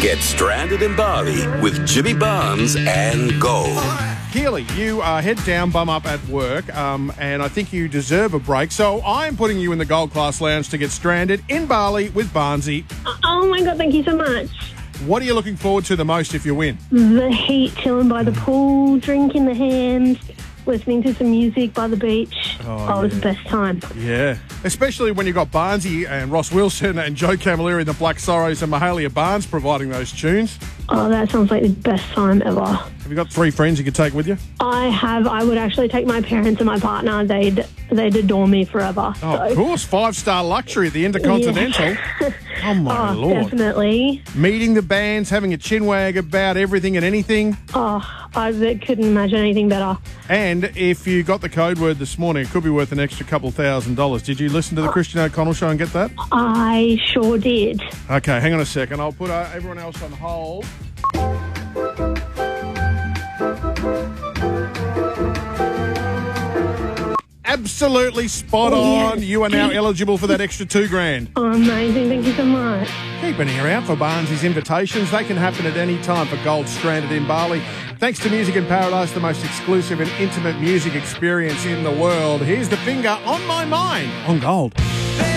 Get stranded in Bali with Jimmy Barnes and Gold. Keely, you are head down, bum up at work, and I think you deserve a break. So I'm putting you in the Gold Class Lounge to get stranded in Bali with Barnesy. Oh my God, thank you so much. What are you looking forward to the most if you win? The heat, chilling by the pool, drinking the hams, listening to some music by the beach. It was the best time. Yeah. Especially when you've got Barnesy and Ross Wilson and Joe Camilleri and the Black Sorrows and Mahalia Barnes providing those tunes. Oh, that sounds like the best time ever. Have you got 3 friends you could take with you? I have. I would actually take my parents and my partner. They'd adore me forever. Oh, of course. 5-star luxury at the Intercontinental. Yeah. Oh, my Lord. Definitely. Meeting the bands, having a chinwag about everything and anything. Oh, I couldn't imagine anything better. And if you got the code word this morning, it could be worth an extra couple $1,000. Did you listen to the Christian O'Connell show and get that? I sure did. Okay, hang on a second. I'll put everyone else on hold. Absolutely spot on. Yes. You are now eligible for that extra $2,000. Oh, amazing. Thank you so much. Keep an ear out for Barnesy's invitations. They can happen at any time for Gold Stranded in Bali. Thanks to Music in Paradise, the most exclusive and intimate music experience in the world. Here's The Finger on My Mind on Gold.